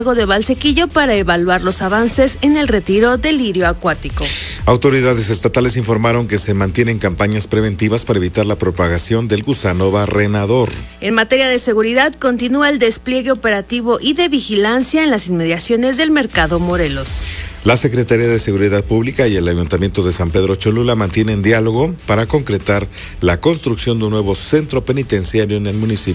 de Valsequillo para evaluar los avances en el retiro del lirio acuático. Autoridades estatales informaron que se mantienen campañas preventivas para evitar la propagación del gusano barrenador. En materia de seguridad, continúa el despliegue operativo y de vigilancia en las inmediaciones del Mercado Morelos. La Secretaría de Seguridad Pública y el Ayuntamiento de San Pedro Cholula mantienen diálogo para concretar la construcción de un nuevo centro penitenciario en el municipio.